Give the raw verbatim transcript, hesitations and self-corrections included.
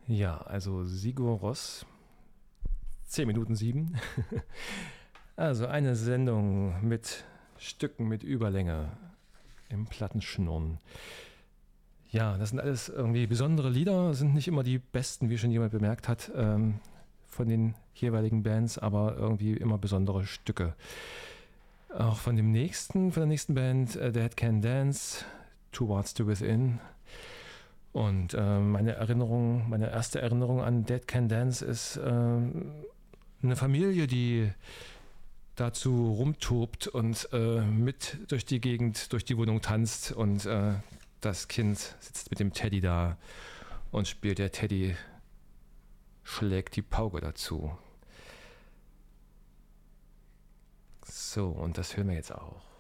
Ja, also Sigur Rós, zehn Minuten sieben. Also eine Sendung mit Stücken mit Überlänge im Plattenschnurren. Ja, das sind alles irgendwie besondere Lieder, sind nicht immer die besten, wie schon jemand bemerkt hat, ähm, von den jeweiligen Bands, aber irgendwie immer besondere Stücke. Auch von dem nächsten, von der nächsten Band, uh, Dead Can Dance, Towards the Within. Und äh, meine Erinnerung, meine erste Erinnerung an Dead Can Dance ist äh, eine Familie, die dazu rumtobt und äh, mit durch die Gegend, durch die Wohnung tanzt und äh, das Kind sitzt mit dem Teddy da und spielt. Der Teddy schlägt die Pauke dazu. So, und das hören wir jetzt auch.